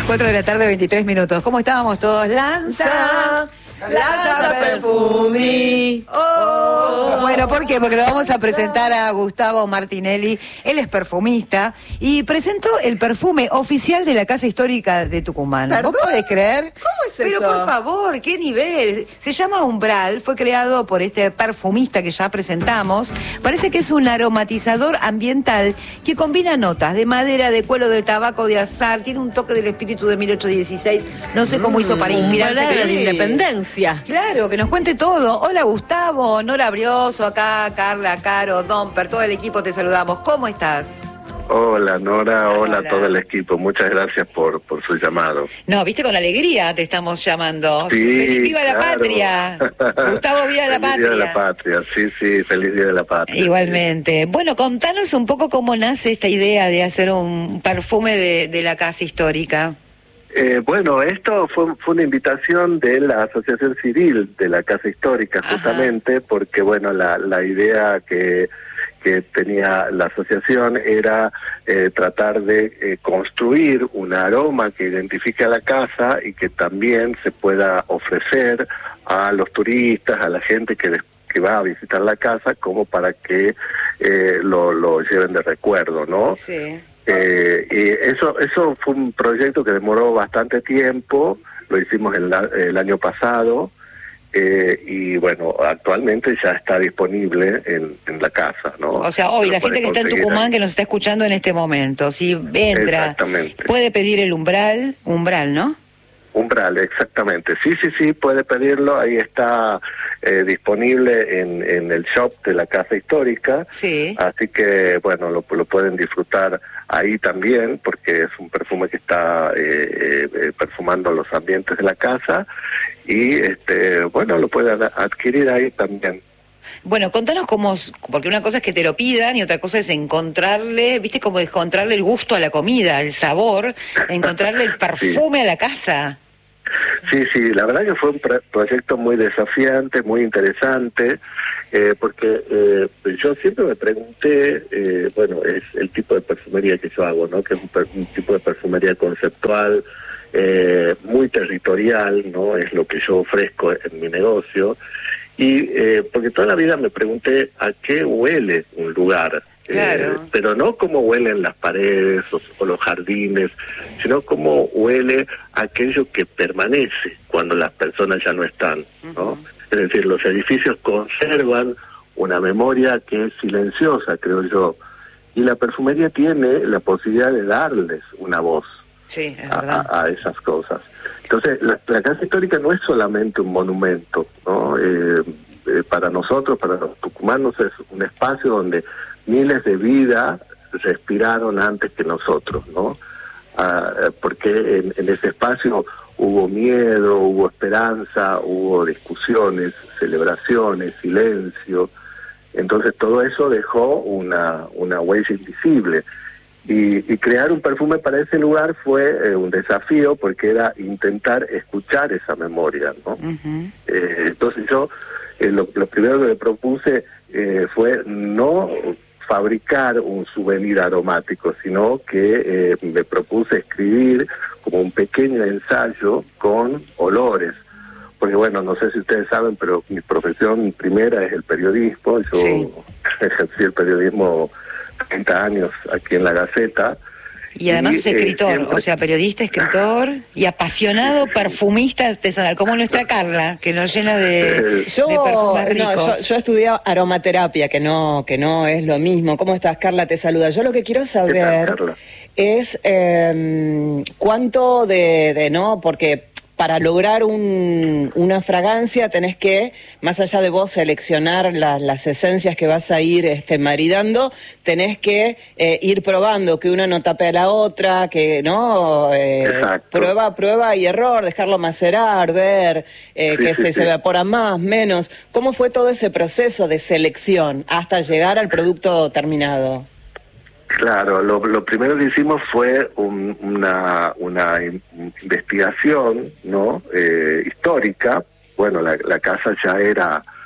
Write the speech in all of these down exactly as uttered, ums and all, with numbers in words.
cuatro de la tarde, veintitrés minutos. ¿Cómo estábamos todos? Lanza, lanza perfumi. Oh. Bueno, ¿por qué? Porque lo vamos a presentar a Gustavo Martinelli. Él es perfumista y presentó el perfume oficial de la Casa Histórica de Tucumán. ¿Perdón? ¿Vos podés creer? ¿Cómo es Pero eso? Pero por favor, ¿qué nivel? Se llama Umbral, fue creado por este perfumista que ya presentamos. Parece que es un aromatizador ambiental que combina notas de madera, de cuero, de tabaco, de azar. Tiene un toque del espíritu de mil ochocientos dieciséis. No sé cómo hizo para inspirarse. Umbral de la que- independencia. Claro, que nos cuente todo. Hola Gustavo, Nora Brioso, acá Carla, Caro, Domper, todo el equipo te saludamos. ¿Cómo estás? Hola Nora, hola, Hola. a todo el equipo. Muchas gracias por, por su llamado. No, viste, con alegría te estamos llamando. Sí, ¡Feliz viva la claro. patria! Gustavo, viva la Feliz patria. Día de la Patria, sí, sí, feliz Día de la Patria. Igualmente. Bueno, contanos un poco cómo nace esta idea de hacer un perfume de, de la Casa Histórica. Eh, bueno, esto fue, fue una invitación de la Asociación Civil de la Casa Histórica, Ajá. justamente porque, bueno, la, la idea que, que tenía la asociación era eh, tratar de eh, construir un aroma que identifique a la casa y que también se pueda ofrecer a los turistas, a la gente que, que va a visitar la casa, como para que eh, lo, lo lleven de recuerdo, ¿no? Sí. Eh, y eso eso fue un proyecto que demoró bastante tiempo, lo hicimos el, el año pasado, eh, y bueno, actualmente ya está disponible en, en la casa, ¿no? O sea, hoy Lo la gente puede que está en conseguir Tucumán, ahí. que nos está escuchando en este momento, si entra, Exactamente. puede pedir el umbral, umbral, ¿no? Umbral, exactamente. Sí, sí, sí, puede pedirlo. Ahí está eh, disponible en, en el shop de la Casa Histórica. Sí. Así que, bueno, lo, lo pueden disfrutar ahí también, porque es un perfume que está eh, eh, perfumando los ambientes de la casa. Y, este, bueno, lo pueden adquirir ahí también. Bueno, contanos cómo, porque una cosa es que te lo pidan y otra cosa es encontrarle, viste, como encontrarle el gusto a la comida, el sabor, encontrarle el perfume a la casa. Sí, sí, la verdad que fue un pro- proyecto muy desafiante, muy interesante, eh, porque eh, yo siempre me pregunté, eh, bueno, es el tipo de perfumería que yo hago, ¿no? Que es un, per- un tipo de perfumería conceptual, eh, muy territorial, ¿no? Es lo que yo ofrezco en mi negocio, y eh, porque toda la vida me pregunté a qué huele un lugar. Claro. Eh, pero no cómo huelen las paredes o, o los jardines, sino cómo huele aquello que permanece cuando las personas ya no están, ¿no? Uh-huh. Es decir, los edificios conservan una memoria que es silenciosa, creo yo, y la perfumería tiene la posibilidad de darles una voz. Sí, es a, verdad. a, a esas cosas. Entonces, la, la Casa Histórica no es solamente un monumento, ¿no? Eh, eh, para nosotros, para los tucumanos, es un espacio donde miles de vidas respiraron antes que nosotros, ¿no? Ah, porque en, en ese espacio hubo miedo, hubo esperanza, hubo discusiones, celebraciones, silencio. Entonces todo eso dejó una, una huella invisible. Y, y crear un perfume para ese lugar fue eh, un desafío, porque era intentar escuchar esa memoria, ¿no? Uh-huh. Eh, entonces yo eh, lo, lo primero que me propuse eh, fue no fabricar un souvenir aromático, sino que eh, me propuse escribir como un pequeño ensayo con olores. Porque bueno, no sé si ustedes saben, pero mi profesión primera es el periodismo. Yo sí. ejercí el periodismo treinta años aquí en La Gaceta. Y además y, es escritor, eh, siempre... o sea, periodista, escritor y apasionado perfumista artesanal, como nuestra Carla, que nos llena de, yo, de perfumes ricos. No, yo, yo estudié aromaterapia, que no, que no es lo mismo. ¿Cómo estás, Carla? Te saluda. Yo lo que quiero saber tal, es eh, cuánto de, de, ¿no? Porque para lograr un, una fragancia tenés que, más allá de vos seleccionar la, las esencias que vas a ir este, maridando, tenés que eh, ir probando que una no tape a la otra, que no eh, prueba, prueba y error, dejarlo macerar, ver eh, sí, que sí, se, sí. se evapora más, menos. ¿Cómo fue todo ese proceso de selección hasta llegar al producto terminado? Claro, lo, lo primero que hicimos fue un, una, una investigación, ¿no? Eh, histórica. Bueno, la, la casa ya era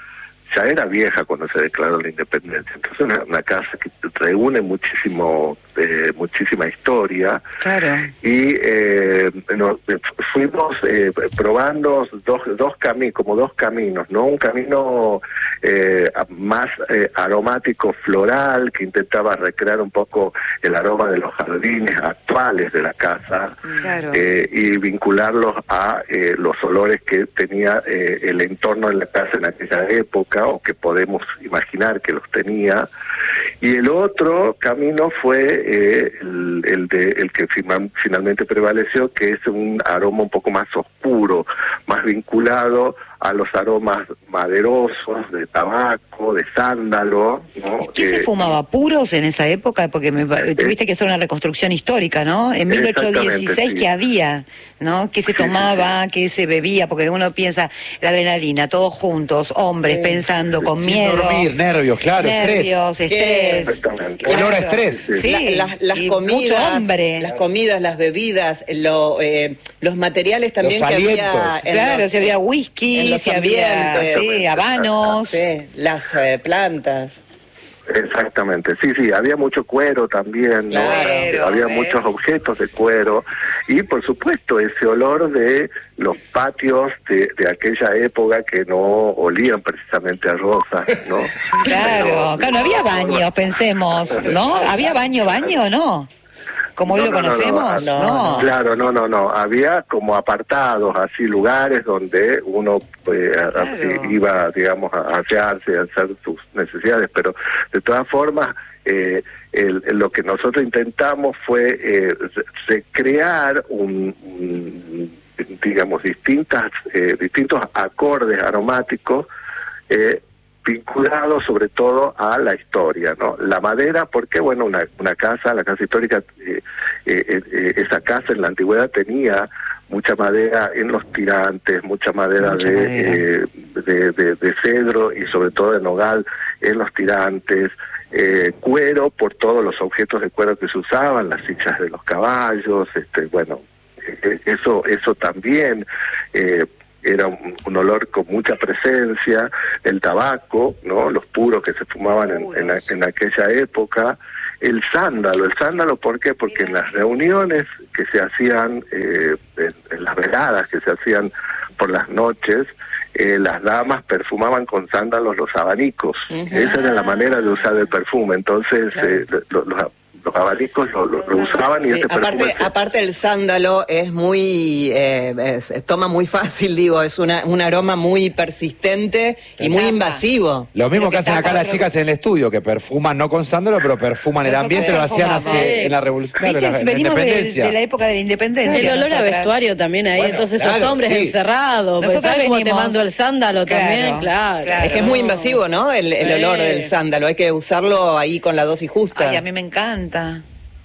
ya era vieja cuando se declaró la independencia. Entonces una, una casa que reúne muchísimo, eh, muchísima historia. Claro. Y eh, no, fuimos eh, probando dos, dos caminos, como dos caminos, ¿no? Un camino eh, más eh, aromático floral, que intentaba recrear un poco el aroma de los jardines actuales de la casa. Claro. eh, y vincularlos a eh, los olores que tenía eh, el entorno de la casa en aquella época, o que podemos imaginar que los tenía. Y el otro camino fue eh, el, el, de, el que final, finalmente prevaleció, que es un aroma un poco más oscuro, más vinculado a los aromas maderosos, de tabaco, de sándalo, ¿no? ¿Qué se Eh, fumaba? ¿Puros en esa época? Porque me, tuviste que hacer una reconstrucción histórica, ¿no? En mil ochocientos dieciséis, sí. ¿qué había? ¿No? ¿Qué se Sí, tomaba? sí, sí. ¿Qué se bebía? Porque uno piensa, la adrenalina, todos juntos, hombres, Sí. pensando, con Sin miedo. dormir, nervios, claro, nervios, estrés. estrés. Exactamente. Olor a Claro. estrés. Sí. La- las, las y comidas, mucho hombre. las comidas, las bebidas, lo, eh, los materiales también Los que alientos. había. en Claro, los- si había whisky, en los si había ambientes. sí, habanos. Sí, las eh, plantas. Exactamente, sí, sí, había mucho cuero también, ¿no? Claro, había ¿ves? muchos objetos de cuero y por supuesto ese olor de los patios de, de aquella época que no olían precisamente a rosas, ¿no? Claro, Pero- claro, no había baños, pensemos, ¿no? ¿Había baño, baño o no? Como hoy No, lo no, no, conocemos, no, no. Claro, no, no, no. Había como apartados, así lugares donde uno eh, a- a- Claro. iba, digamos, a asearse, a hacer sus necesidades, pero de todas formas, eh, el- el- lo que nosotros intentamos fue eh, re- recrear un, un, digamos, distintas, eh, distintos acordes aromáticos eh, vinculado sobre todo a la historia, ¿no? La madera, porque bueno, una, una casa, la casa histórica, eh, eh, eh, esa casa en la antigüedad tenía mucha madera en los tirantes, mucha madera, Mucha de, madera. eh, de, de, de cedro y sobre todo de nogal en los tirantes, eh, cuero por todos los objetos de cuero que se usaban, las sillas de los caballos, este, bueno, eh, eso, eso también. Eh, era un, un olor con mucha presencia, el tabaco, ¿no? Los puros que se fumaban en, en, a- en aquella época, el sándalo, el sándalo, ¿por qué? Porque en las reuniones que se hacían, eh, en, en las veladas que se hacían por las noches, eh, las damas perfumaban con sándalos los abanicos. Ujú. Esa era la manera de usar el perfume, entonces Claro. eh, lo- los, los abanicos lo, lo- lo usaban y Sí, este perfume... aparte, se- aparte el sándalo es muy, eh, es- toma muy fácil, digo, es una, un aroma muy persistente y muy Tapa. invasivo. Lo mismo Pero que que hacen acá tapa las otros- chicas en el estudio, que perfuman no con sándalo, pero perfuman el Nosotros ambiente, lo hacían perfumamos. hace, Sí. en la revolución, claro, ¿Viste? en la, en la Venimos de, independencia. de la época de la independencia. El olor a nosotras. vestuario también ahí, Bueno, entonces claro, esos hombres sí. encerrados, Nosotros ¿sabes cómo te venimos- mando el sándalo Claro, también? Claro. claro. Es que es muy invasivo, ¿no? El, el Sí. olor del sándalo, hay que usarlo ahí con la dosis justa. Ay, a mí me encanta.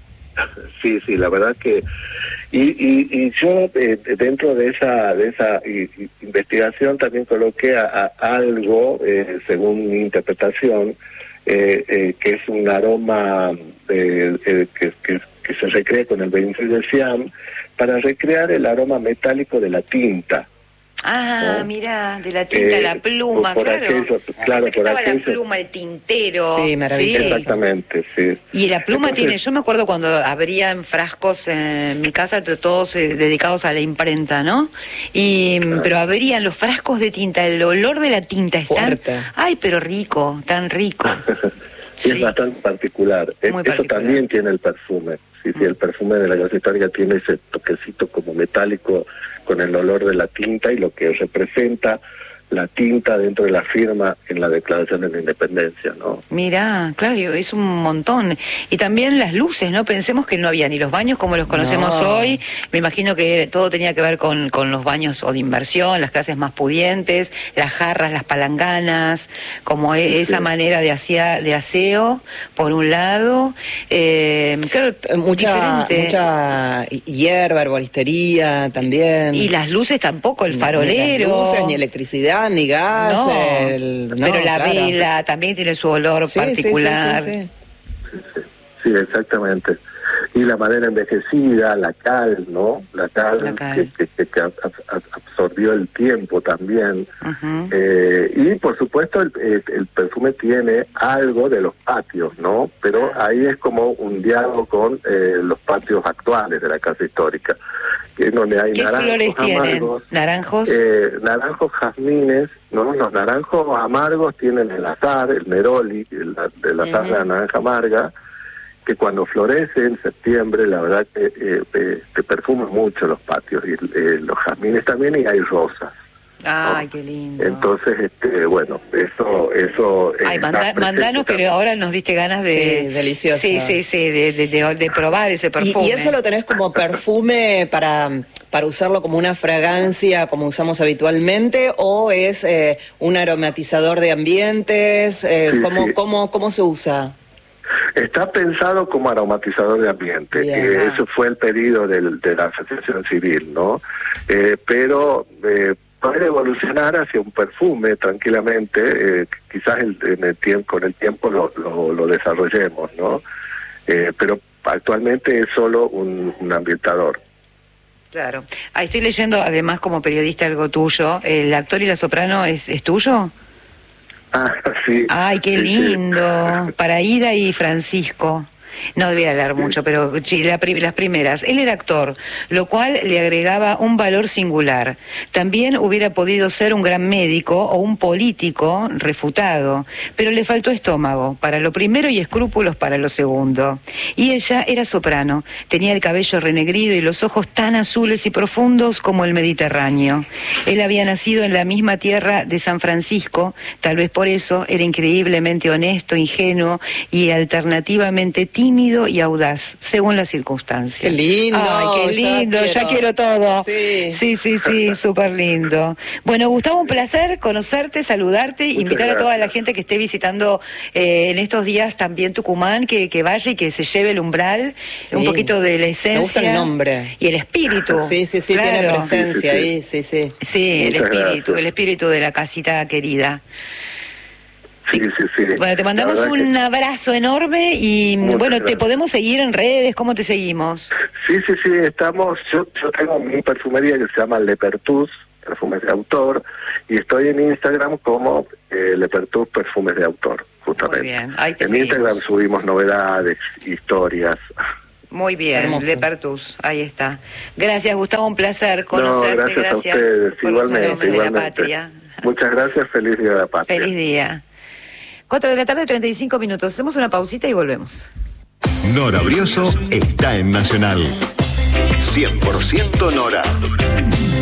Sí, sí, la verdad que y, y, y yo eh, dentro de esa de esa i- i- investigación también coloqué a, a algo eh, según mi interpretación eh, eh, que es un aroma eh, eh, que, que, que se recrea con el benzoil de Siam para recrear el aroma metálico de la tinta. Ah, ¿no? mira, de la tinta, Eh, la pluma, por claro. aquello, claro, Pensé que por estaba la aquello. pluma, el tintero. Sí, maravilloso. Exactamente, sí. Y la pluma Entonces, tiene, yo me acuerdo cuando abrían frascos en mi casa, to- todos eh, dedicados a la imprenta, ¿no? Y mm, pero abrían los frascos de tinta, el olor de la tinta es tan, Fuerte. ay, pero rico, tan rico. Sí, es Sí. bastante particular. Eh, Muy Eso particular. también tiene el perfume. Sí, sí, el perfume de la casa histórica tiene ese toquecito como metálico con el olor de la tinta y lo que representa la tinta dentro de la firma en la Declaración de la Independencia, ¿no? Mirá, claro, es un montón. Y también las luces, ¿no? Pensemos que no había ni los baños como los conocemos No. hoy. Me imagino que todo tenía que ver con, con los baños o de inversión, las clases más pudientes, las jarras, las palanganas, como e- Sí, esa sí. manera de, asea- de aseo, por un lado. Eh, claro, Eh, Mucha, diferente. mucha hierba, herboristería también. Y las luces tampoco, el Ni- farolero. Ni las luces, ni electricidad, ni gas. No, el- no, pero la claro. vela también tiene su olor Sí, sí, sí, particular. sí, sí. Sí, exactamente. y la madera envejecida, la cal, ¿no? La cal, La cal. Que, que, que, que ab- ab- absorbió el tiempo también. Ujú. Eh, y por supuesto el, el- el perfume tiene algo de los patios, ¿no? Pero ahí es como un diálogo con eh, los patios actuales de la casa histórica, que es donde hay ¿Qué naranjos flores tienen? amargos, ¿Naranjos? eh, naranjos jazmines, ¿no? Los naranjos amargos tienen el azar, el neroli, el, el azar de la naranja amarga, que cuando florece en septiembre, la verdad que eh, eh, te perfuma mucho los patios, y eh, los jazmines también, y hay rosas. Ay, qué lindo. Entonces, este, bueno, eso, eso. eh, Ay, está manda- presente mandanos que también. ahora nos diste ganas de... Sí, deliciosa. Sí, sí, sí, de, de, de- de probar ese ¿Y, perfume. y eso lo tenés como perfume para, para usarlo como una fragancia, como usamos habitualmente, o es eh, un aromatizador de ambientes? Eh, Sí, ¿cómo, sí. cómo, ¿Cómo se usa? Está pensado como aromatizador de ambiente. Bien. Eh, eso fue el pedido del, de la Asociación Civil, ¿no? Eh, pero eh, puede evolucionar hacia un perfume tranquilamente. Eh, quizás el, en el tiempo, con el tiempo lo, lo, lo desarrollemos, ¿no? Eh, pero actualmente es solo un, un ambientador. Claro. Ah, estoy leyendo, además, como periodista, algo tuyo. ¿El actor y la soprano es, es tuyo? Ah, sí. Ay, qué Sí, sí. lindo. Para Ida y Francisco. No debía hablar mucho, pero sí, la pri- las primeras. Él era actor, lo cual le agregaba un valor singular. También hubiera podido ser un gran médico o un político refutado, pero le faltó estómago para lo primero y escrúpulos para lo segundo. Y ella era soprano, tenía el cabello renegrido y los ojos tan azules y profundos como el Mediterráneo. Él había nacido en la misma tierra de San Francisco, tal vez por eso era increíblemente honesto, ingenuo y alternativamente tímido y audaz, según las circunstancias. Qué lindo, Ay, qué ya lindo, ya quiero. quiero, todo. Sí. sí, sí, sí, súper lindo. Bueno, Gustavo, un placer conocerte, saludarte, Muchas invitar a toda la gracias. gente que esté visitando eh, en estos días también Tucumán, que, que vaya y que se lleve el umbral, Sí. un poquito de la esencia. Me gusta el nombre. Y el espíritu. Sí, sí, sí, Claro. tiene presencia Sí, sí, ahí, sí, sí. Sí, el Muchas espíritu, gracias. el espíritu de la casita querida. Sí, sí, sí. Bueno, te mandamos La verdad un que- abrazo enorme y Muchas bueno, te gracias. podemos seguir en redes, ¿cómo te seguimos? Sí, sí, sí, estamos, yo, yo tengo mi perfumería que se llama Lepertus, perfumes de autor, y estoy en Instagram como eh, Lepertus Perfumes de Autor, justamente. Muy bien, ahí te en seguimos. Instagram subimos novedades, historias. Muy bien, Hermoso. Lepertus, ahí está. Gracias, Gustavo, un placer No, conocerte, gracias, gracias, a ustedes, por los igualmente, nombres de la igualmente. patria. Muchas gracias, feliz Día de la Patria. Feliz día. Cuatro de la tarde, treinta y cinco minutos. Hacemos una pausita y volvemos. Nora Brioso está en Nacional. cien por ciento Nora.